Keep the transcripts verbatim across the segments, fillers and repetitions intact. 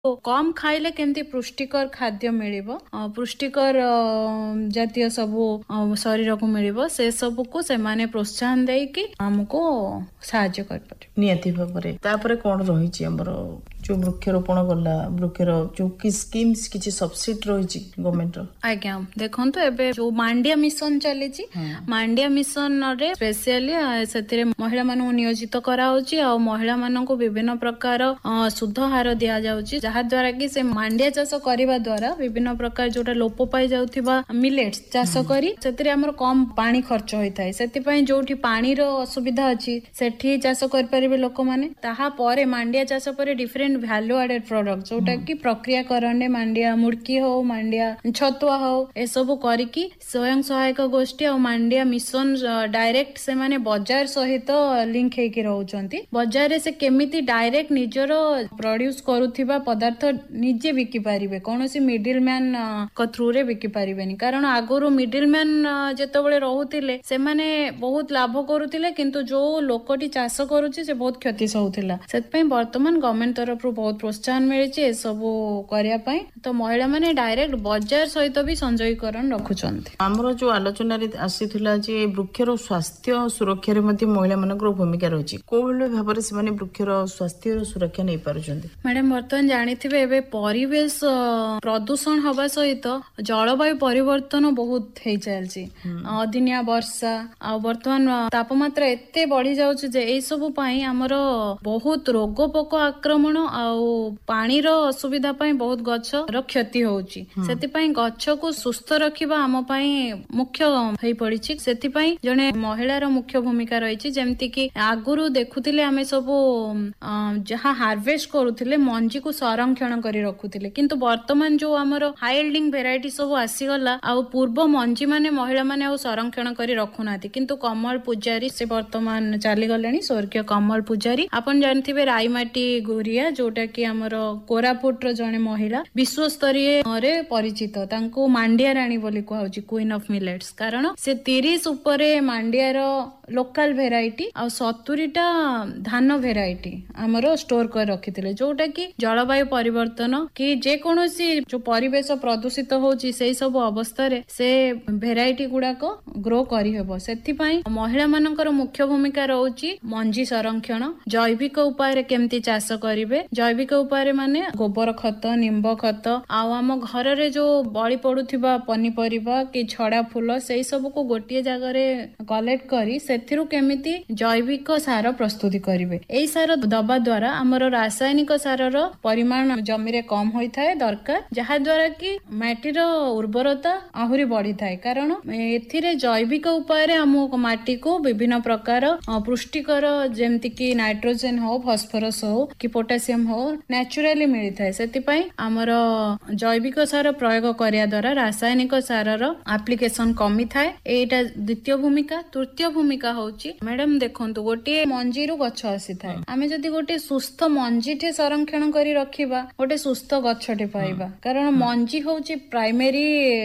कम खाइले केमती पुष्टिकर खाद्य मिलिबो पुष्टिकर जातीय सबु शरीर को मिलिबो से सबु को से माने प्रोत्साहन देकी हमको सहाय्य कर पारे नियति भाबरे तापरे कोन रही छि हमर जो वृक्षरोपण गला वृक्षर जो कि स्कीम्स किछि सब्सिडी रही छि गवर्नमेंट रो आज्ञा देखंतु एबे जो मांडिया मिशन चली छि मांडिया मिशन रे स्पेशली सेतिरे महिला मानू नियोजित करा होछि आ महिला मानन को विभिन्न प्रकार शुद्ध आहार दिया जाउछि जहा द्वारा कि से मांडिया चाष करबा द्वारा विभिन्न प्रकार जोटा लोप पाई जाउथिबा मिलेट्स चाष करी सेतिरे हमर कम पानी खर्च होई थाए सेति पई जोठी पानी रो असुविधा अछि सेठी चाष कर परिबे लोक माने ताहा परे मांडिया चाष परे डिफरेंट वैल्यू एडेड प्रोडक्ट जोटा कि प्रक्रियाकरण मांडिया मुड़की हो मांडिया छतुआ हो ए सब करिकी स्वयं सहायक गोष्ठी और मांडिया मिशन डायरेक्ट से माने बाजार सहित लिंक हेकी रहउचंती बाजार रे से केमिति डायरेक्ट निजरो प्रोड्यूस करूथिबा पदार्थ निजे बिकी पारिबे कोनोसी मिडिल मैन को थ्रू रे बिकी पारिबेनी कारण आगुरु मिडिल मैन जेतबेले रहउतिले से माने बहुत लाभ करूतिले किंतु जो लोकटी चाष करूची से बहुत क्षति सहउतिला सेत पई वर्तमान गवर्नमेंट तरफ बहुत प्रोत्साहन मिले सब करने तो महिला माने डायरेक्ट बाजार सहित भी संजयीकरण रखुचंती हमरो जो आलोचना रे आसीथिला जे वृक्षर स्वास्थ्य सुरक्षा रे मध्ये महिला मानकर भूमिका रही कोबले भाबरे से माने वृक्षर स्वास्थ्य सुरक्षा नै पारुचंती मैडम वर्तमान जानिथिबे एबे परिवेश प्रदूषण हवा सहित जलवायु परिवर्तन बहुत हेई चलची अदिनिया वर्षा आ वर्तमान तापमात्रा एते बढ़ी जाउछ जे एई सब पई हमर बहुत रोग पोक आक्रमण आउ पानी रो असुविधा पई बहुत गछ रो क्षति होउची सेति पई गछ को सुस्थ रखिबा हम पई मुख्य हेई पड़िची सेति पई जने महिला रो मुख्य भूमिका रहिची जेमति कि आगुरु देखुतिले हमें सब जहा हार्वेस्ट करूतिले मंजी को संरक्षण करी रखुतिले किंतु वर्तमान जो हमर हाई यील्डिंग वेराइटी सब आसी गला आ पूर्व मंजी माने महिला माने आ संरक्षण करी रखुनाती किंतु कमल पूजारी से वर्तमान चाली गलेनी स्वर्गीय कमल पूजारी आपण जानथिबे राईमाटी गुरिया जोटा कि हमर कोरापुट रो जने महिला विश्व स्तरीय रे परिचित तांको मांडिया रानी बोली कहउची क्वीन ऑफ मिलेट्स कारण से तीस ऊपर मांडिया रो लोकल वेराइटी आ सत्तरी टा धान वेराइटी हमरो स्टोर कर रखिथिले जोटा कि जलवायु परिवर्तन कि जे कोनोसी जो परिवेश प्रदूषित होची सेई सब अवस्था रे से वेराइटी गुडा को ग्रो करी हेबो सेति पई महिला मानकर मुख्य भूमिका रहउची मंजी संरक्षण जैविक उपाय रे केमती चाष करिवे जैविक उपाय माने गोबर खत निंब खत आ हम घर रे जो बळी पडुथिबा पनीपरिबा कि छड़ा फूल सेई सब को गोटिए जगह रे कलेक्ट करी सेथिरु केमिति जैविक सार प्रस्तुति करिवे एई सार दबा द्वारा हमर रासायनिक सार रो परिमाण जमी रे कम होई थाए दरकार जहा द्वारा कि माटी रो उर्वरता आहुरी बढ़ी थाए कारण एथिरे जैविक उपाय रे हम माटी को विभिन्न प्रकार पुष्टिकर जेमति कि नाइट्रोजन हो फास्फोरस हो कि पोटासियम हो नेचुरली मिली थाए सेति पई हमर जैविक सार प्रयोग करिया द्वारा रासायनिक सार रो एप्लीकेशन कमी थाए एटा द्वितीय भूमिका तृतीय भूमिका होची मैडम देखंतु गोटे मंजी रु गछ आसी थाए आमे जदी गोटे सुस्थ मंजी ठे संरक्षण करी रखिबा गोटे सुस्थ गछटे पाइबा कारण मंजी होची प्राइमरी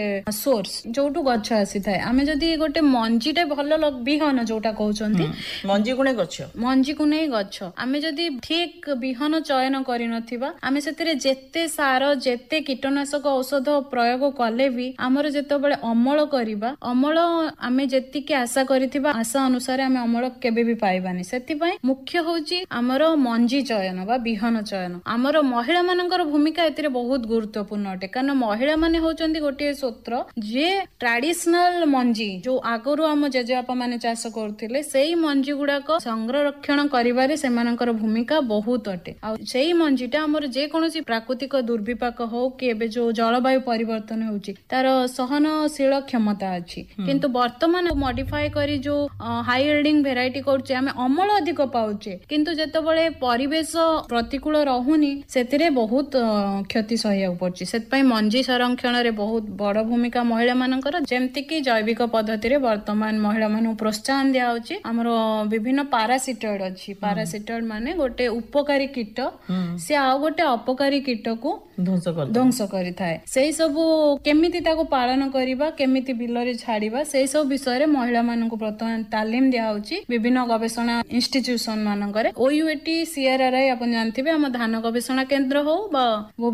सोर्स जोटु गछ आसी थाए आमे जदी गोटे मंजीटे भलो बिहन जोटा कहउचंती मंजी गुणे गछ मंजी को नै गछ आमे जदी ठीक बिहन चयन करि नथिबा आमे सेतिरे जेते सार जेते कीटनाशक औषध प्रयोग कले भी हमर जेतबेले अमल करिबा अमल आमे जेति के आशा करिथिबा आशा अनुसार आमे अमल केबे भी पाइबानी सेति पई मुख्य होची हमर मंजी चयन बा बिहन चयन हमर महिला मानकर भूमिका एतिरे बहुत गुरुत्वपूर्ण अटे कारण महिला माने होचंदी गोटे सूत्र जे ट्रेडिशनल मंजी जो आगरु हम जेजेबापा माने चाष करथिले सेही मंजी गुडा को संरक्षण करिबारे सेमानकर भूमिका बहुत अटे आ सेही मंजीटा हमर जे कोनोसी प्राकृतिक दुर्विपाक हो कि एबे जो जलवायु परिवर्तन होउची तार सहनशील क्षमता अछि किंतु वर्तमान मॉडिफाई करी जो हाई यील्डिंग वेराइटी करछे हमें अमल अधिक पाउचे किंतु जेतबेले परिवेश प्रतिकूल रहुनी सेतिरे बहुत क्षति सहिया पड़छि सेत पई मंजी संरक्षण रे बहुत बड़ भूमिका महिला मानकर जेमति कि जैविक पद्धति रे वर्तमान महिला मानु प्रोत्साहन दिया होछि हमरो विभिन्न पारासिटॉइड अछि पारासिटॉइड माने गोटे उपकारी कीट से आ गोटे अपकारी कीट को ध्वंस कर ध्वंस करि थाए सेही सब केमिति ताको पालन करिबा केमिति बिलरे छाड़िबा सेही सब विषय रे महिला मानकु प्रथम तालीम दिया होछि विभिन्न गवेषणा इंस्टीट्यूशन मानकरे ओयूएटी सीआरआरआई आपण जानथिबे हम धान गवेषणा केंद्र हो बा